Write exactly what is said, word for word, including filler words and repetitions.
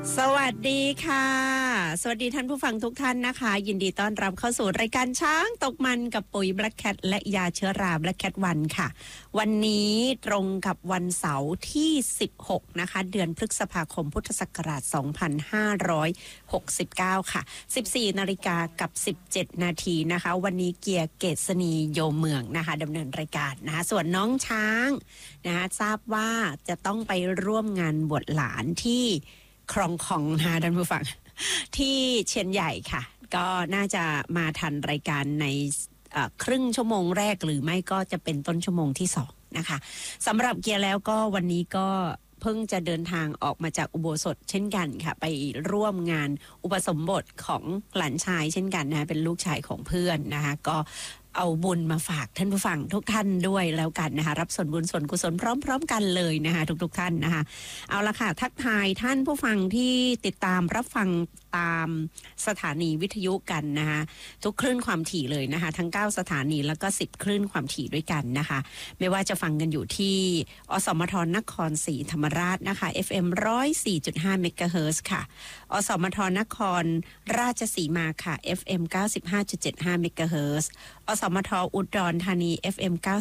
สวัสดีค่ะสวัสดีท่านผู้ฟังทุกท่านนะคะยินดีต้อนรับเข้าสู่รายการช้างตกมันกับปุ๋ย Black Cat และยาเชื้อรา Black Cat วันค่ะวันนี้ตรงกับวันเสาร์ที่สิบหกนะคะเดือนพฤษภาคมพุทธศักราชสองพันห้าร้อยหกสิบเก้าค่ะสิบสี่นาฬิกากับสิบเจ็ดนาทีนะคะวันนี้เกียร์เกษณีโยเมืองนะคะดำเนินรายการนะคะส่วนน้องช้างนะคะทราบว่าจะต้องไปร่วมงานบวชหลานที่ครองของนะท่านผู้ฟังที่เชียนใหญ่ค่ะก็น่าจะมาทันรายการในครึ่งชั่วโมงแรกหรือไม่ก็จะเป็นต้นชั่วโมงที่สองนะคะสำหรับเกียร์แล้วก็วันนี้ก็เพิ่งจะเดินทางออกมาจากอุโบสถเช่นกันค่ะไปร่วมงานอุปสมบทของหลานชายเช่นกันนะเป็นลูกชายของเพื่อนนะคะก็เอาบุญมาฝากท่านผู้ฟังทุกท่านด้วยแล้วกันนะคะรับส่วนบุญส่วนกุศลพร้อมๆกันเลยนะคะทุกๆท่านนะคะเอาละค่ะทักทายท่านผู้ฟังที่ติดตามรับฟังตามสถานีวิทยุกันนะคะทุกคลื่นความถี่เลยนะคะทั้งเก้าสถานีแล้วก็สิบคลื่นความถี่ด้วยกันนะคะไม่ว่าจะฟังกันอยู่ที่อสมทนครศรีธรรมราชนะคะ เอฟ เอ็ม หนึ่งศูนย์สี่จุดห้า เมกะเฮิรตซ์ค่ะอสมทนครราชสีมาค่ะ เอฟ เอ็ม เก้าสิบห้าจุดเจ็ดห้า เมกะเฮิรตซ์อสมทอุดรธานี เอฟ เอ็ม เก้า